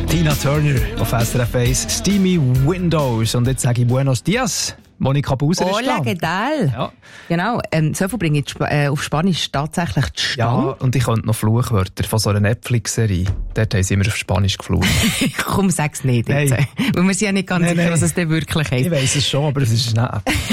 Tina Turner auf SRF 1, Steamy Windows. Und jetzt sage ich Buenos Dias. Monika Buser ist da. Hola, ¿qué tal? Ja. Genau, so viel bringe ich auf Spanisch tatsächlich zustande. Ja, und ich könnte noch Fluchwörter von so einer Netflix-Serie. Dort haben sie immer auf Spanisch geflucht. Komm, sag's nicht jetzt. Nein. Weil wir sind ja nicht ganz sicher, was es denn wirklich heisst. Ich weiss es schon, aber es ist nicht.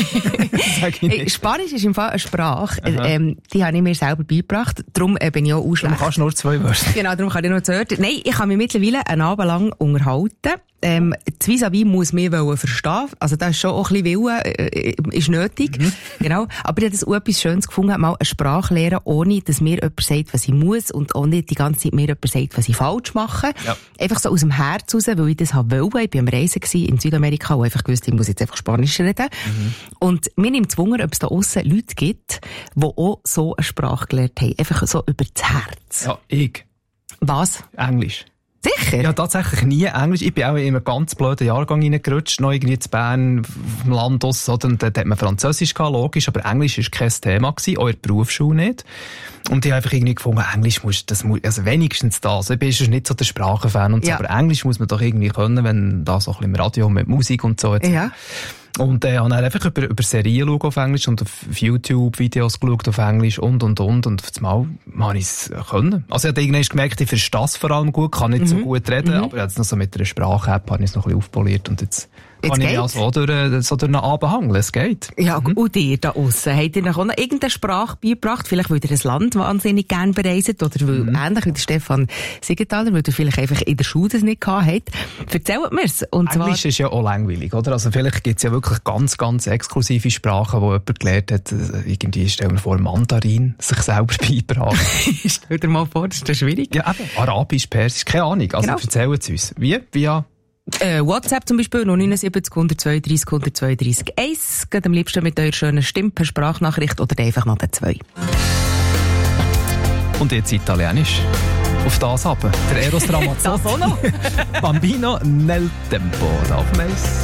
Sag ich nicht. Spanisch ist im Fall eine Sprache, die habe ich mir selber beigebracht. Darum bin ich auch Du schlecht. kannst nur 2 Wörter. Genau, darum kann ich noch 2 Wörter. Nein, ich habe mich mittlerweile einen Abend lang unterhalten. Das Vis-à-vis muss mich verstehen. Also da ist schon auch ein bisschen Wille, ist nötig. Genau. Aber ich habe das auch etwas Schönes gefunden, mal eine Sprache lernen, ohne dass mir jemand sagt, was ich muss und auch nicht die ganze Zeit mir jemand sagt, was ich falsch mache. Ja. Einfach so aus dem Herz raus, weil ich das wollte. Ich war am Reisen in Südamerika, wo ich einfach gewusst, ich muss jetzt einfach Spanisch reden. Und mir nimmt es Wunder, ob es da aussen Leute gibt, die auch so eine Sprache gelernt haben. Einfach so über das Herz. Ja, ich. Was? Englisch. Sicher? Ja, tatsächlich nie Englisch. Ich bin auch in einen ganz blöden Jahrgang reingerutscht, noch irgendwie in Bern, auf dem Land aus, oder? Und dort hat man Französisch gehabt, logisch, aber Englisch war kein Thema gewesen, auch in der Berufsschule nicht. Und ich habe einfach irgendwie gefunden, Englisch also wenigstens das. Ich bin schon nicht so der Sprachenfan und so, aber Englisch muss man doch irgendwie können, wenn da so ein bisschen im Radio mit Musik und so. Ja. Und habe dann einfach über Serien geschaut auf Englisch und auf YouTube-Videos geschaut auf Englisch und. Und auf das Mal habe ich es können. Also ich habe irgendwann gemerkt, ich verstehe es vor allem gut, kann nicht so gut reden, aber jetzt noch so mit einer Sprache-App habe ich es noch ein bisschen aufpoliert und jetzt kann ich ja so durch einen Abend hangeln. Es geht. Ja, und ihr da aussen, habt ihr noch irgendeine Sprache beigebracht? Vielleicht, weil ihr das Land wahnsinnig gerne bereiset oder weil, ähnlich wie der Stefan Siegenthaler, weil ihr vielleicht einfach in der Schule das nicht gehabt habt. Erzählt mir's. Und Englisch ist ja auch langweilig, oder? Also vielleicht gibt's ja wirklich ganz, ganz exklusive Sprachen, wo jemand gelernt hat, irgendwie, stell mir vor, Mandarin sich selber beibracht. Stell dir mal vor, das ist schwierig. Ja, eben. Arabisch, Persisch, keine Ahnung. Also erzählen Sie uns. Wie? Via WhatsApp zum Beispiel, 079 132 132 1. Geht am liebsten mit eurer schönen Stimme per Sprachnachricht oder einfach noch den 2. Und jetzt Italienisch. Auf das aber. Der Eros Ramazzotti. Das auch noch. Bambino nel tempo. Auf Mais.